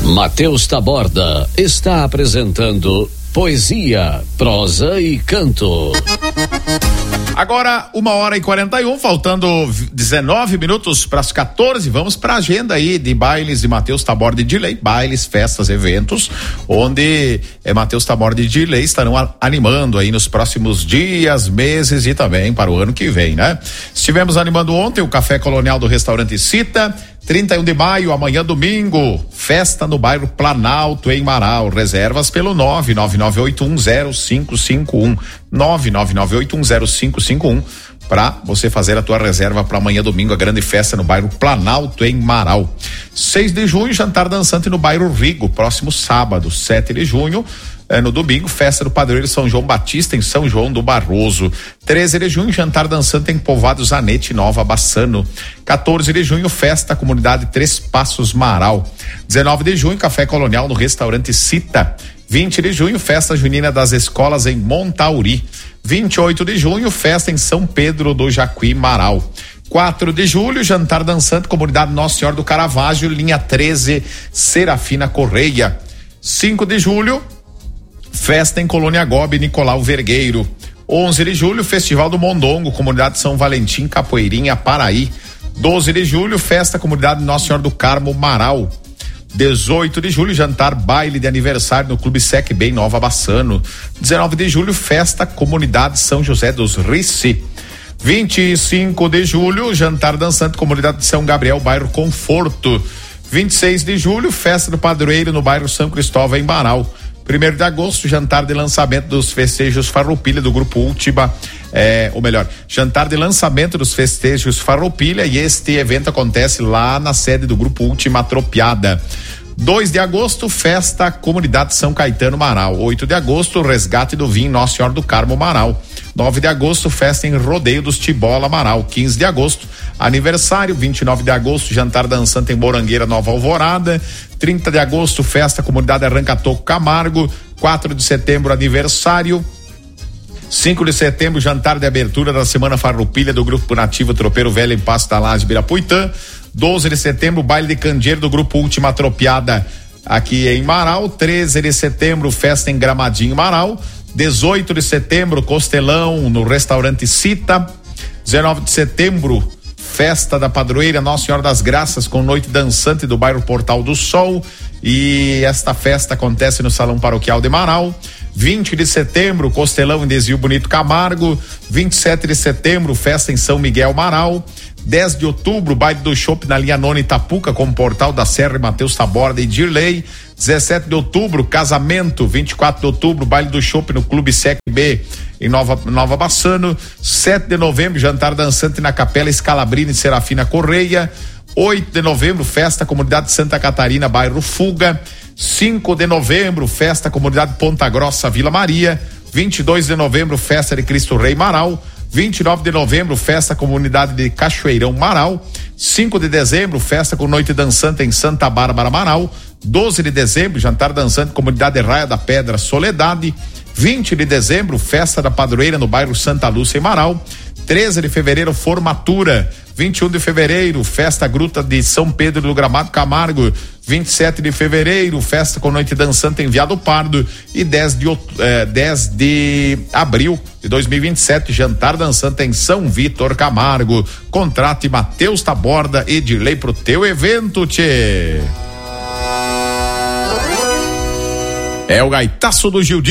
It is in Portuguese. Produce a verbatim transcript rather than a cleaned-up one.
Matheus Taborda está apresentando poesia, prosa e canto. Agora, uma hora e quarenta e um, faltando dezenove minutos para as quatorze, vamos para a agenda aí de bailes de Matheus Taborda e Dilei, bailes, festas, eventos, onde é, Matheus Taborda e Dilei estarão a, animando aí nos próximos dias, meses e também para o ano que vem, né? Estivemos animando ontem o Café Colonial do Restaurante Cita. trinta e um de maio, amanhã domingo, festa no bairro Planalto, em Marau. Reservas pelo nove nove nove oito um zero cinco cinco um, nove nove nove oito um zero cinco cinco um, para você fazer a tua reserva para amanhã domingo, a grande festa no bairro Planalto, em Marau. seis de junho, jantar dançante no bairro Rigo, próximo sábado. sete de junho, É, no domingo, festa do padroeiro São João Batista em São João do Barroso. treze de junho, jantar dançante em Povoado Zanete, Nova Bassano. quatorze de junho, festa comunidade Três Passos Marau. dezenove de junho, café colonial no restaurante Cita. vinte de junho, festa junina das escolas em Montauri. vinte e oito de junho, festa em São Pedro do Jacuí, Marau. quatro de julho, jantar dançante comunidade Nossa Senhora do Caravaggio, linha treze, Serafina Correia. cinco de julho, festa em Colônia Gobe, Nicolau Vergueiro. onze de julho, Festival do Mondongo, comunidade São Valentim, Capoeirinha, Paraí. doze de julho, festa comunidade Nossa Senhora do Carmo, Marau. dezoito de julho, jantar baile de aniversário no Clube Sec Bem, Nova Bassano. dezenove de julho, festa comunidade São José dos Rici. vinte e cinco de julho, jantar dançante comunidade de São Gabriel, bairro Conforto. vinte e seis de julho, festa do padroeiro no bairro São Cristóvão, em Marau. primeiro de agosto, jantar de lançamento dos festejos Farroupilha do Grupo Última, é, ou melhor, jantar de lançamento dos festejos Farroupilha, e este evento acontece lá na sede do Grupo Última Tropiada. dois de agosto, festa Comunidade São Caetano, Marau. oito de agosto, resgate do vinho Nossa Senhora do Carmo, Marau. nove de agosto, festa em Rodeio dos Tibola, Marau. quinze de agosto, aniversário. vinte e nove de agosto, jantar dançante em Morangueira, Nova Alvorada. trinta de agosto, festa Comunidade Arranca-Toco, Camargo. quatro de setembro, aniversário. cinco de setembro, jantar de abertura da Semana Farroupilha do Grupo Nativo Tropeiro Velho em Passo da Laje, Birapuitã. doze de setembro, baile de candeeiro do Grupo Última Tropiada aqui em Marau. treze de setembro, festa em Gramadinho, Marau. dezoito de setembro, Costelão no restaurante Cita. dezenove de setembro, festa da padroeira Nossa Senhora das Graças com noite dançante do bairro Portal do Sol, e esta festa acontece no Salão Paroquial de Marau. vinte de setembro, Costelão em Desvio Bonito, Camargo. vinte e sete de setembro, festa em São Miguel, Marau. dez de outubro, baile do Chopp na linha Nona Itapuca com Portal da Serra e Matheus Taborda e Dirley. dezessete de outubro, casamento. vinte e quatro de outubro, baile do Chopp no Clube Sec B em Nova, Nova Bassano. sete de novembro, jantar dançante na Capela Scalabrini e Serafina Correia. oito de novembro, festa Comunidade Santa Catarina, bairro Fuga. cinco de novembro, festa Comunidade Ponta Grossa, Vila Maria. vinte e dois de novembro, festa de Cristo Rei, Marau. vinte e nove de novembro, festa Comunidade de Cachoeirão, Marau. cinco de dezembro, festa com noite dançante em Santa Bárbara, Marau. doze de dezembro, jantar dançante Comunidade Raia da Pedra, Soledade. vinte de dezembro, festa da padroeira no bairro Santa Lúcia, em Marau. treze de fevereiro, formatura. vinte e um de fevereiro, festa Gruta de São Pedro do Gramado, Camargo. vinte e sete de fevereiro, festa com noite dançante em Viado Pardo. E dez de, eh, dez de abril de dois mil e vinte e sete, jantar dançante em São Vitor, Camargo. Contrate Matheus Taborda e Dirley pro teu evento, tchê. É o gaitaço do Gil